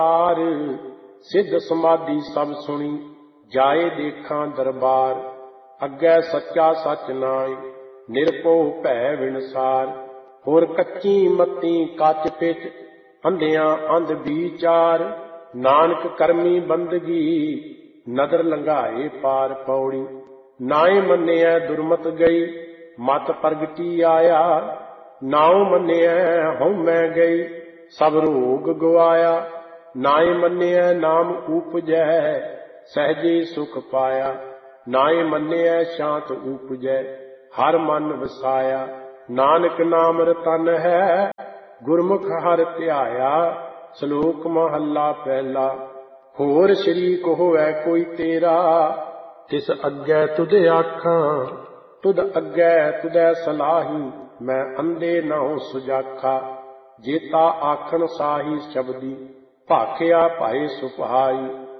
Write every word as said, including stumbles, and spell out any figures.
सिद्ध समाधि सब सुनी जाए देखा दरबार। अग्गै सच्चा सच नाय निरभउ भै विनसार। होर कच्ची मती कच पिच अंधिया अंध विचार। नानक करमी बंदगी नदर लंघाए पार। पौड़ी नाए मन्निया दुरमत गई मत प्रगटी आया। नाउ मन्निया हउमै गई सब रोग गवाया। नाए मन्निया नाम उपजै सहजे सुख पाया। नाए मन्निया शांत उपजै हर मन वसाया। नानक नाम रतन है गुरमुख हर ध्याया। श्लोक महला पहला। होर शरीक होवै कोई तेरा तिस अग्गै तुध आखां। तुध अग्गै तुदै सलाही मैं अंधे नाउ सुजाखा। जेता आखन साही शब्दी भाखिया भाई सुभाई।